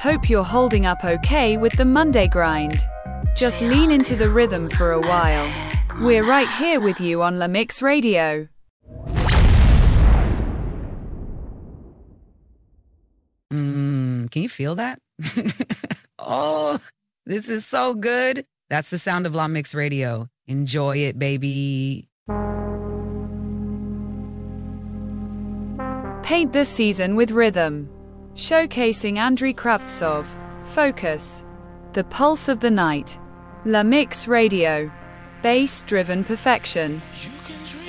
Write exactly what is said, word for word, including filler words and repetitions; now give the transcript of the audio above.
Hope you're holding up okay with the Monday grind. Just lean into the rhythm for a while. We're right here with you on La Mix Radio. Mmm, can you feel that? Oh, this is so good. That's the sound of La Mix Radio. Enjoy it, baby. Paint this season with rhythm. Showcasing Andrei Kravtsov. Focus. The pulse of the night. La Mix Radio. Bass-driven perfection.